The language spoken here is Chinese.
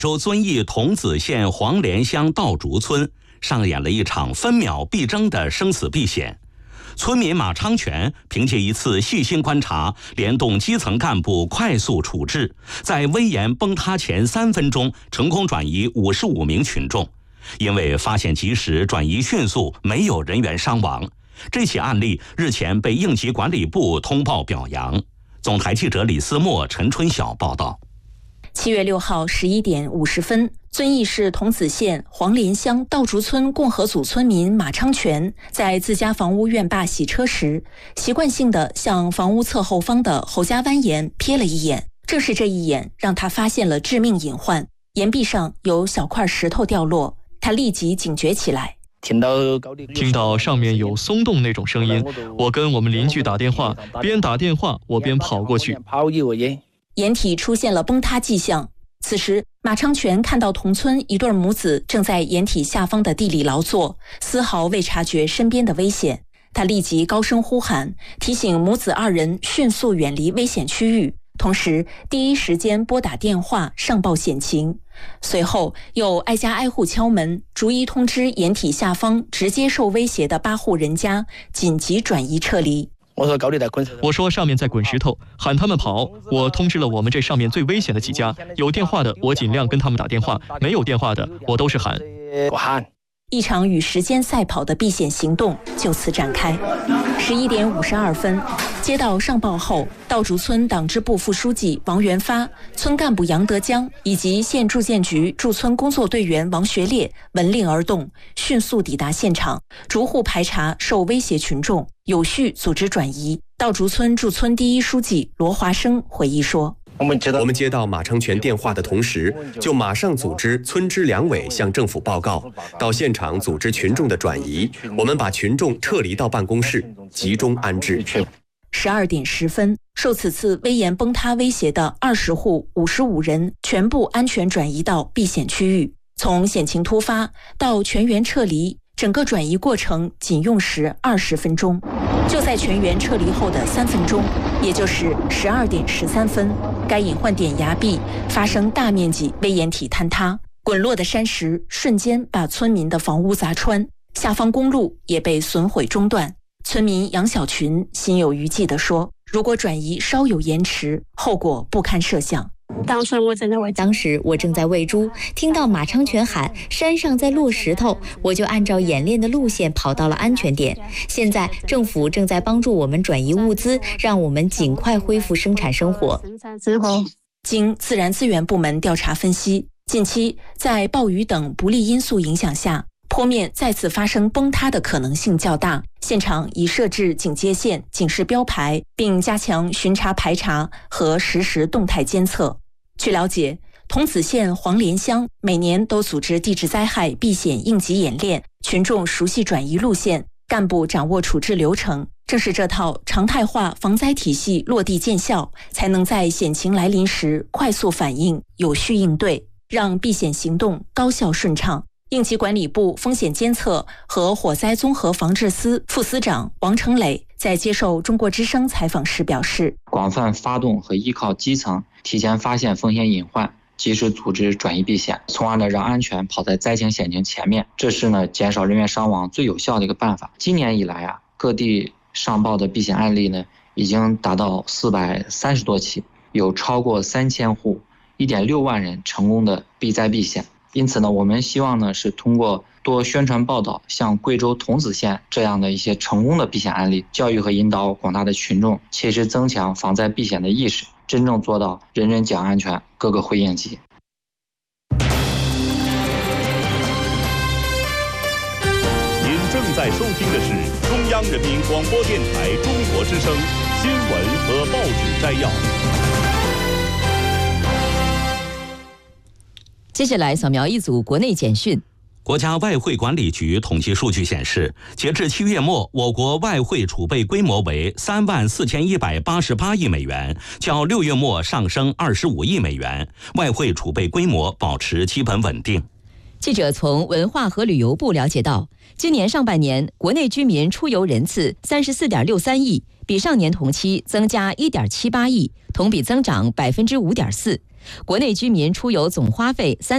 州遵义桐梓县黄连乡道竹村上演了一场分秒必争的生死避险。村民马昌全凭借一次细心观察，联动基层干部快速处置，在危岩崩塌前3分钟成功转移55名群众。因为发现及时，转移迅速，没有人员伤亡。这起案例日前被应急管理部通报表扬。总台记者李思墨、陈春晓报道。 7月6号11点50分，遵义市桐梓县黄连乡道竹村共和组村民马昌全在自家房屋院坝洗车时，习惯性地向房屋侧后方的侯家蜿岩瞥了一眼。正是这一眼，让他发现了致命隐患，岩壁上有小块石头掉落，他立即警觉起来。 听到上面有松动那种声音，我跟我们邻居打电话，边打电话我边跑过去。 岩体出现了崩塌迹象，此时马昌全看到同村一对母子正在岩体下方的地里劳作，丝毫未察觉身边的危险。他立即高声呼喊，提醒母子2人迅速远离危险区域，同时第一时间拨打电话上报险情。随后又挨家挨户敲门，逐一通知岩体下方直接受威胁的8户人家紧急转移撤离。 我说上面在滚石头，喊他们跑。我通知了我们这上面最危险的几家，有电话的我尽量跟他们打电话，没有电话的我都是喊。 一场与时间赛跑的避险行动就此展开。11点52分，接到上报后，道竹村党支部副书记王元发、村干部杨德江以及县住建局驻村工作队员王学烈闻令而动，迅速抵达现场，逐户排查受威胁群众，有序组织转移。道竹村驻村第一书记罗华生回忆说， 我们接到马昌全电话的同时，就马上组织村支两委向政府报告，到现场组织群众的转移。我们把群众撤离到办公室，集中安置。 12点10分，受此次危岩崩塌威胁的20户55人全部安全转移到避险区域。从险情突发到全员撤离，整个转移过程仅用时20分钟。就在全员撤离后的3分钟，也就是12点13分，该隐患点崖壁发生大面积危岩体坍塌，滚落的山石瞬间把村民的房屋砸穿，下方公路也被损毁中断。村民杨小群心有余悸地说，如果转移稍有延迟，后果不堪设想。 当时我正在喂猪，听到马昌全喊山上在落石头，我就按照演练的路线跑到了安全点。现在政府正在帮助我们转移物资，让我们尽快恢复生产生活。 经自然资源部门调查分析，近期在暴雨等不利因素影响下，坡面再次发生崩塌的可能性较大，现场已设置警戒线、警示标牌，并加强巡查排查和实时动态监测。据了解，桐梓县黄连乡每年都组织地质灾害避险应急演练，群众熟悉转移路线，干部掌握处置流程。正是这套常态化防灾体系落地见效，才能在险情来临时快速反应、有序应对，让避险行动高效顺畅。应急管理部风险监测和火灾综合防治司副司长王成磊在接受中国之声采访时表示， 广泛发动和依靠基层提前发现风险隐患，及时组织转移避险，从而让安全跑在灾情险情前面，这是减少人员伤亡最有效的一个办法。今年以来各地上报的避险案例已经达到430多起，有超过3000户1.6万人成功的避灾避险。因此我们希望是通过多宣传报道，像贵州桐梓县这样的一些成功的避险案例，教育和引导广大的群众，切实增强防灾避险的意识，真正做到人人讲安全，个个会应急。 您正在收听的是中央人民广播电台中国之声新闻和报纸摘要。 接下来扫描一组国内简讯。 国家外汇管理局统计数据显示，截至7月末，我国外汇储备规模为34188亿美元，较6月末上升25亿美元，外汇储备规模保持基本稳定。 记者从文化和旅游部了解到，今年上半年国内居民出游人次34.63亿，比上年同期增加1.78亿，同比增长5.4%。国内居民出游总花费